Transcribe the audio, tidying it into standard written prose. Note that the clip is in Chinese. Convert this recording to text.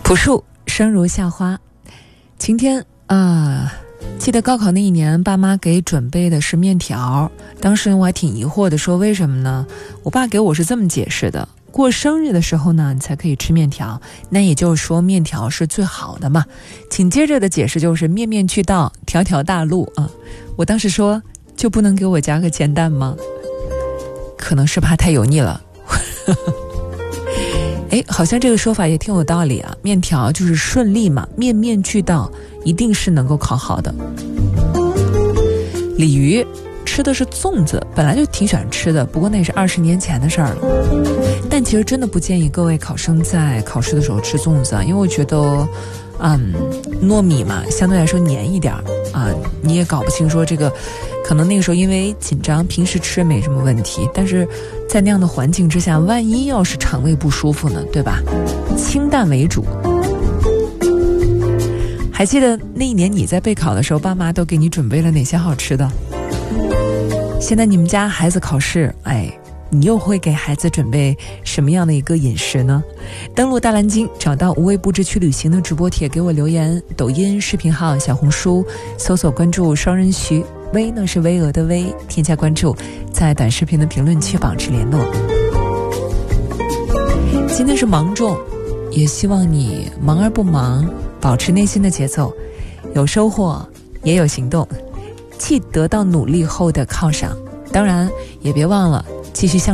朴树生如夏花。晴天记得高考那一年，爸妈给准备的是面条。当时我还挺疑惑的，说为什么呢？我爸给我是这么解释的：过生日的时候呢，你才可以吃面条，那也就是说面条是最好的嘛。紧接着的解释就是面面俱到，条条大路啊。我当时说，就不能给我加个煎蛋吗？可能是怕太油腻了。好像这个说法也挺有道理啊。面条就是顺利嘛，面面俱到，一定是能够考好的。鲤鱼吃的是粽子，本来就挺喜欢吃的，不过那也是20年前的事儿了。但其实真的不建议各位考生在考试的时候吃粽子啊，因为我觉得糯米嘛，相对来说黏一点啊，你也搞不清说这个，可能那个时候因为紧张，平时吃没什么问题，但是在那样的环境之下，万一要是肠胃不舒服呢，对吧？清淡为主。还记得那一年你在备考的时候，爸妈都给你准备了哪些好吃的？现在你们家孩子考试，你又会给孩子准备什么样的一个饮食呢？登录大蓝鲸，找到无微不至去旅行的直播帖，给我留言。抖音视频号、小红书搜索关注双人徐，微呢是巍峨的巍，添加关注，在短视频的评论区保持联络。今天是芒种，也希望你忙而不忙，保持内心的节奏，有收获也有行动，既得到努力后的犒赏，当然也别忘了继续向